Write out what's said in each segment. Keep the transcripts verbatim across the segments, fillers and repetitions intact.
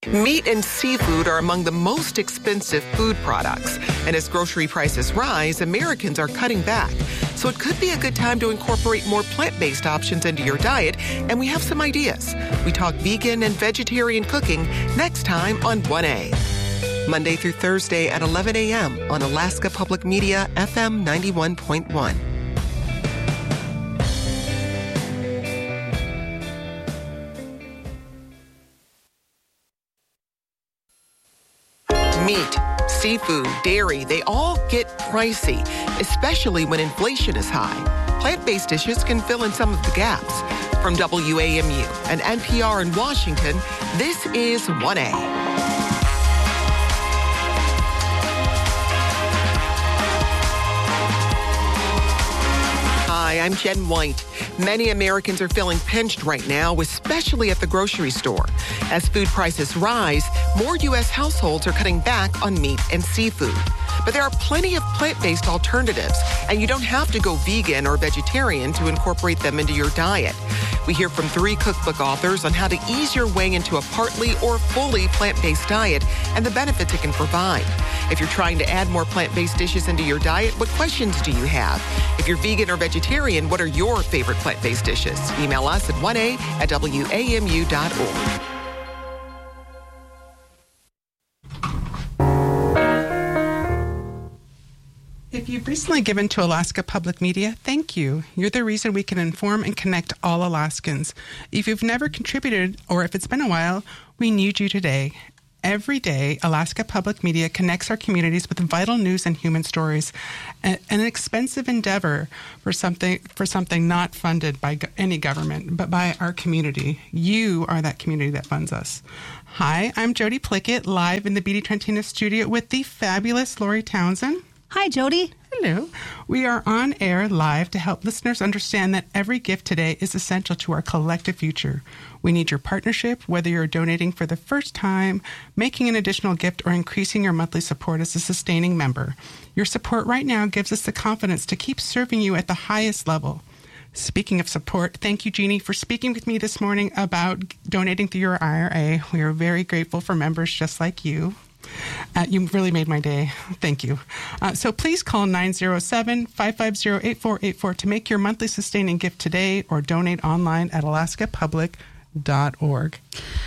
Meat and seafood are among the most expensive food products. And as grocery prices rise, Americans are cutting back. So it could be a good time to incorporate more plant-based options into your diet. And we have some ideas. We talk vegan and vegetarian cooking next time on one A. Monday through Thursday at eleven a.m. on Alaska Public Media, F M ninety-one point one. Meat, seafood, dairy, they all get pricey, especially when inflation is high. Plant-based dishes can fill in some of the gaps. From W A M U and N P R in Washington, this is one A. Hi, I'm Jen White. Many Americans are feeling pinched right now, especially at the grocery store. As food prices rise, more U S households are cutting back on meat and seafood. But there are plenty of plant-based alternatives, and you don't have to go vegan or vegetarian to incorporate them into your diet. We hear from three cookbook authors on how to ease your way into a partly or fully plant-based diet and the benefits it can provide. If you're trying to add more plant-based dishes into your diet, what questions do you have? If you're vegan or vegetarian, what are your favorite plant-based dishes? Email us at one A at W A M U dot org. If you've recently given to Alaska Public Media, thank you. You're the reason we can inform and connect all Alaskans. If you've never contributed, or if it's been a while, we need you today. Every day, Alaska Public Media connects our communities with vital news and human stories, an, an expensive endeavor for something for something not funded by go- any government, but by our community. You are that community that funds us. Hi, I'm Jody Plickett, live in the B D Trentino studio with the fabulous Lori Townsend. Hi, Jody. Hello. We are on air live to help listeners understand that every gift today is essential to our collective future. We need your partnership, whether you're donating for the first time, making an additional gift, or increasing your monthly support as a sustaining member. Your support right now gives us the confidence to keep serving you at the highest level. Speaking of support, thank you, Jeannie, for speaking with me this morning about donating through your I R A. We are very grateful for members just like you. Uh, you really made my day. Thank you. Uh, so please call nine zero seven, five five zero, eight four eight four to make your monthly sustaining gift today, or donate online at alaska public dot org.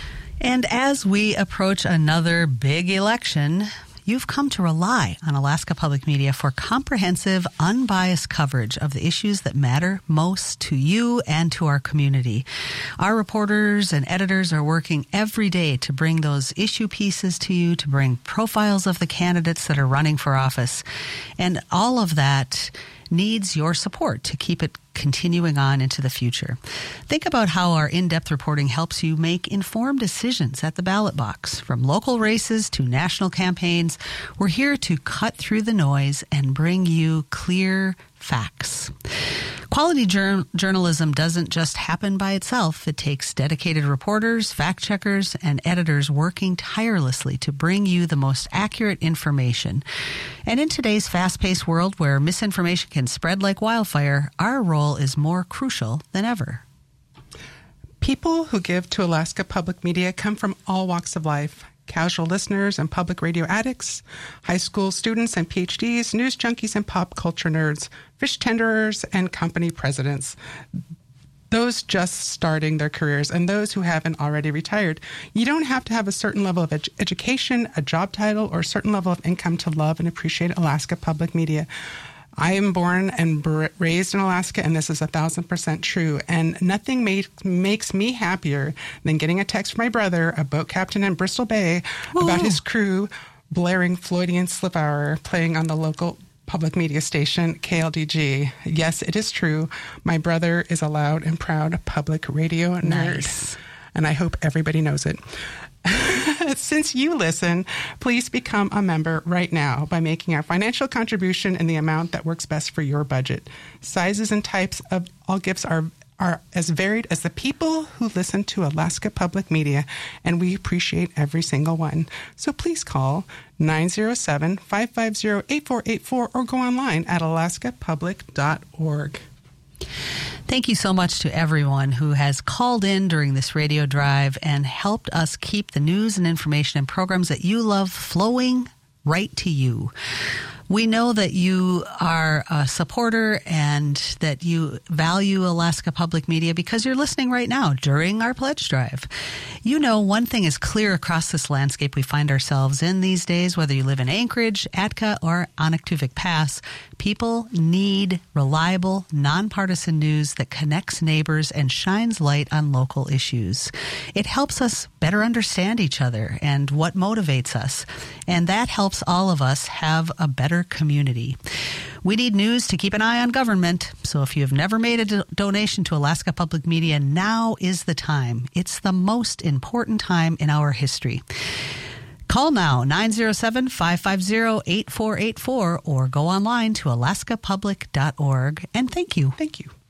And as we approach another big election, you've come to rely on Alaska Public Media for comprehensive, unbiased coverage of the issues that matter most to you and to our community. Our reporters and editors are working every day to bring those issue pieces to you, to bring profiles of the candidates that are running for office. And all of that needs your support to keep it continuing on into the future. Think about how our in-depth reporting helps you make informed decisions at the ballot box. From local races to national campaigns, we're here to cut through the noise and bring you clear facts. Quality jur- journalism doesn't just happen by itself. It takes dedicated reporters, fact-checkers, and editors working tirelessly to bring you the most accurate information. And in today's fast-paced world where misinformation can spread like wildfire, our role is more crucial than ever. People who give to Alaska Public Media come from all walks of life. Casual listeners and public radio addicts, high school students and P H Ds, news junkies and pop culture nerds, fish tenderers and company presidents, those just starting their careers, and those who haven't already retired. You don't have to have a certain level of ed- education, a job title, or a certain level of income to love and appreciate Alaska Public Media. I am born and br- raised in Alaska, and this is a thousand percent true. And nothing make, makes me happier than getting a text from my brother, a boat captain in Bristol Bay, Whoa. about his crew blaring Floydian Slip Hour playing on the local public media station, K L D G. Yes, it is true. My brother is a loud and proud public radio nerd. Nice. And I hope everybody knows it. Since you listen, please become a member right now by making a financial contribution in the amount that works best for your budget. Sizes and types of all gifts are are as varied as the people who listen to Alaska Public Media, and we appreciate every single one. So please call nine zero seven, five five zero, eight four eight four or go online at alaska public dot org. Thank you so much to everyone who has called in during this radio drive and helped us keep the news and information and programs that you love flowing right to you. We know that you are a supporter and that you value Alaska Public Media because you're listening right now during our pledge drive. You know, one thing is clear across this landscape we find ourselves in these days, whether you live in Anchorage, Atka, or Onoktuvik Pass, people need reliable, nonpartisan news that connects neighbors and shines light on local issues. It helps us better understand each other and what motivates us, and that helps all of us have a better community. We need news to keep an eye on government, so if you have never made a do- donation to Alaska Public Media, now is the time. It's the most important time in our history. Call now, nine oh seven, five five zero, eight four eight four, or go online to alaska public dot org. And thank you. Thank you.